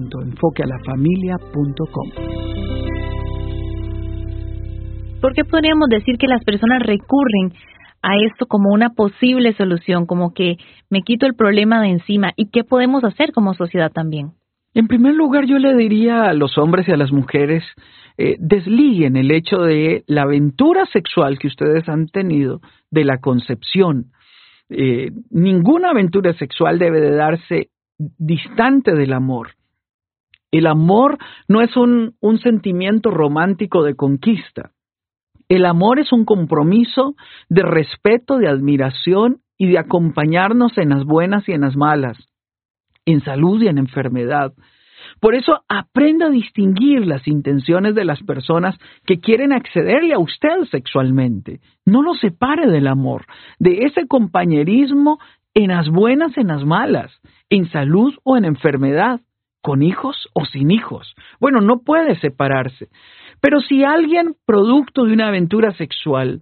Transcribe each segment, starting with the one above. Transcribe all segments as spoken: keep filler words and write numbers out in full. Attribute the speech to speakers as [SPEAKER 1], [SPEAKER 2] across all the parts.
[SPEAKER 1] punto enfoque a la familia punto com.
[SPEAKER 2] ¿Por qué podríamos decir que las personas recurren a esto como una posible solución, como que me quito el problema de encima? ¿Y qué podemos hacer como sociedad también?
[SPEAKER 1] En primer lugar, yo le diría a los hombres y a las mujeres, eh, desliguen el hecho de la aventura sexual que ustedes han tenido de la concepción. Eh, ninguna aventura sexual debe de darse distante del amor. El amor no es un, un sentimiento romántico de conquista. El amor es un compromiso de respeto, de admiración y de acompañarnos en las buenas y en las malas, en salud y en enfermedad. Por eso aprenda a distinguir las intenciones de las personas que quieren accederle a usted sexualmente. No lo separe del amor, de ese compañerismo en las buenas, en las malas, en salud o en enfermedad, con hijos o sin hijos. Bueno, no puede separarse. Pero si alguien, producto de una aventura sexual,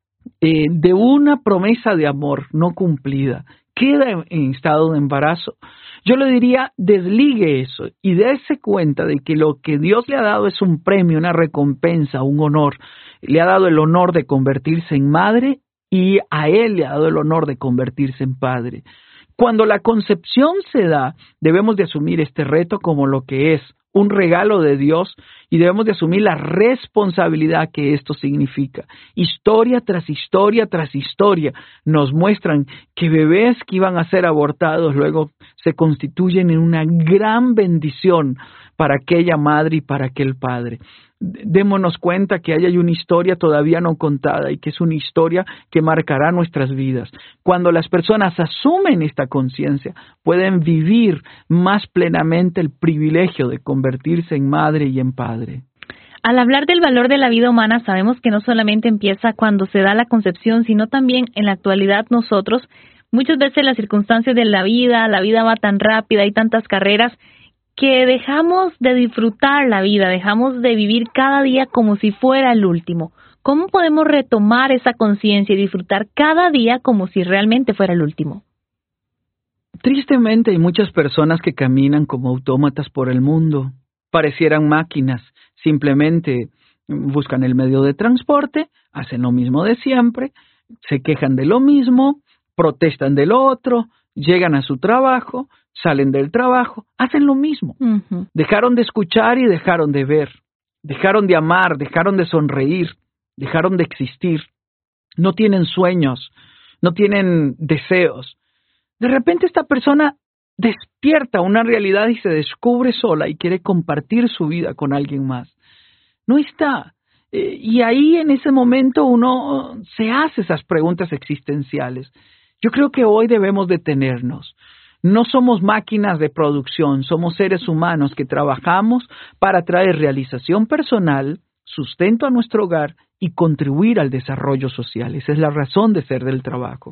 [SPEAKER 1] eh, de una promesa de amor no cumplida, queda en estado de embarazo, yo le diría, desligue eso y dése cuenta de que lo que Dios le ha dado es un premio, una recompensa, un honor. Le ha dado el honor de convertirse en madre y a él le ha dado el honor de convertirse en padre. Cuando la concepción se da, debemos de asumir este reto como lo que es, un regalo de Dios, y debemos de asumir la responsabilidad que esto significa. Historia tras historia tras historia nos muestran que bebés que iban a ser abortados luego se constituyen en una gran bendición para aquella madre y para aquel padre. Démonos cuenta que ahí hay una historia todavía no contada y que es una historia que marcará nuestras vidas. Cuando las personas asumen esta conciencia, pueden vivir más plenamente el privilegio de convertirse en madre y en padre.
[SPEAKER 2] Al hablar del valor de la vida humana, sabemos que no solamente empieza cuando se da la concepción, sino también en la actualidad nosotros. Muchas veces las circunstancias de la vida, la vida va tan rápida, hay tantas carreras, que dejamos de disfrutar la vida, dejamos de vivir cada día como si fuera el último. ¿Cómo podemos retomar esa conciencia y disfrutar cada día como si realmente fuera el último?
[SPEAKER 1] Tristemente hay muchas personas que caminan como autómatas por el mundo. Parecieran máquinas, simplemente buscan el medio de transporte, hacen lo mismo de siempre, se quejan de lo mismo, protestan de lo otro, llegan a su trabajo, salen del trabajo, hacen lo mismo. Uh-huh. Dejaron de escuchar y dejaron de ver. Dejaron de amar, dejaron de sonreír, dejaron de existir. No tienen sueños, no tienen deseos. De repente esta persona despierta una realidad y se descubre sola y quiere compartir su vida con alguien más. No está. Eh, y ahí en ese momento uno se hace esas preguntas existenciales. Yo creo que hoy debemos detenernos. No somos máquinas de producción, somos seres humanos que trabajamos para traer realización personal, sustento a nuestro hogar y contribuir al desarrollo social. Esa es la razón de ser del trabajo.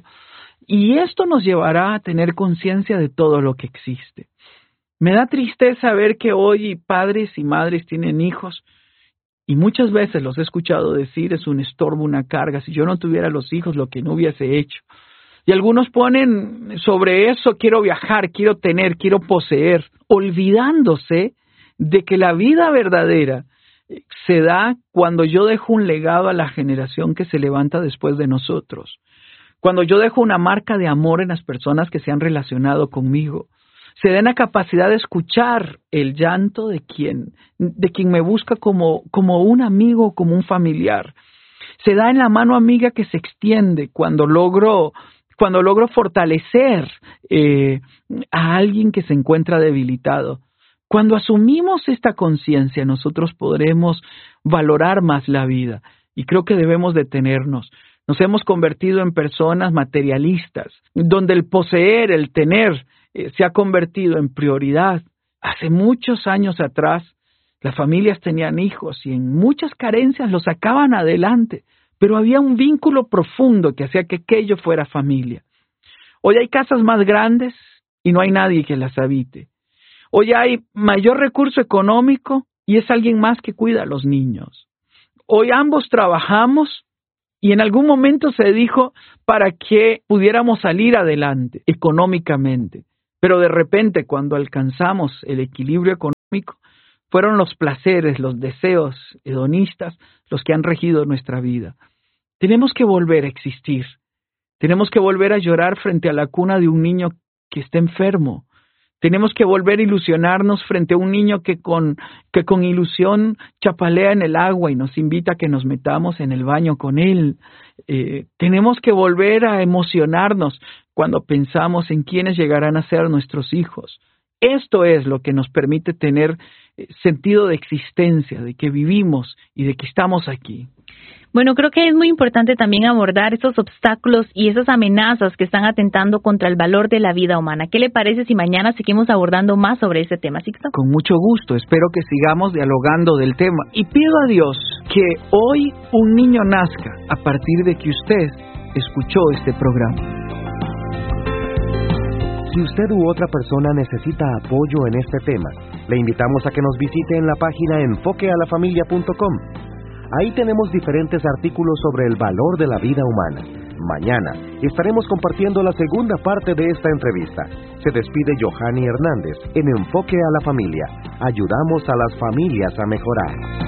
[SPEAKER 1] Y esto nos llevará a tener conciencia de todo lo que existe. Me da tristeza ver que hoy padres y madres tienen hijos y muchas veces los he escuchado decir, es un estorbo, una carga, si yo no tuviera los hijos, lo que no hubiese hecho. Y algunos ponen sobre eso, quiero viajar, quiero tener, quiero poseer, olvidándose de que la vida verdadera se da cuando yo dejo un legado a la generación que se levanta después de nosotros. Cuando yo dejo una marca de amor en las personas que se han relacionado conmigo, se da en la capacidad de escuchar el llanto de quien, de quien me busca como, como un amigo, como un familiar. Se da en la mano amiga que se extiende cuando logro Cuando logro fortalecer eh, a alguien que se encuentra debilitado. Cuando asumimos esta conciencia, nosotros podremos valorar más la vida. Y creo que debemos detenernos. Nos hemos convertido en personas materialistas, donde el poseer, el tener, eh, se ha convertido en prioridad. Hace muchos años atrás, las familias tenían hijos y en muchas carencias los sacaban adelante. Pero había un vínculo profundo que hacía que aquello fuera familia. Hoy hay casas más grandes y no hay nadie que las habite. Hoy hay mayor recurso económico y es alguien más que cuida a los niños. Hoy ambos trabajamos y en algún momento se dijo para que pudiéramos salir adelante económicamente. Pero de repente cuando alcanzamos el equilibrio económico, fueron los placeres, los deseos hedonistas los que han regido nuestra vida. Tenemos que volver a existir. Tenemos que volver a llorar frente a la cuna de un niño que está enfermo. Tenemos que volver a ilusionarnos frente a un niño que con, que con ilusión chapalea en el agua y nos invita a que nos metamos en el baño con él. Eh, tenemos que volver a emocionarnos cuando pensamos en quiénes llegarán a ser nuestros hijos. Esto es lo que nos permite tener sentido de existencia, de que vivimos y de que estamos aquí.
[SPEAKER 2] Bueno, creo que es muy importante también abordar esos obstáculos y esas amenazas que están atentando contra el valor de la vida humana. ¿Qué le parece si mañana seguimos abordando más sobre ese tema, Sixto?
[SPEAKER 1] Con mucho gusto, espero que sigamos dialogando del tema. Y pido a Dios que hoy un niño nazca a partir de que usted escuchó este programa.
[SPEAKER 3] Si usted u otra persona necesita apoyo en este tema, le invitamos a que nos visite en la página enfoque a la familia punto com. Ahí tenemos diferentes artículos sobre el valor de la vida humana. Mañana estaremos compartiendo la segunda parte de esta entrevista. Se despide Johanny Hernández en Enfoque a la Familia. Ayudamos a las familias a mejorar.